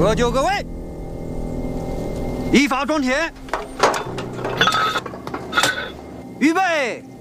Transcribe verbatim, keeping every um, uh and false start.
喝酒各位，依法装填，预备。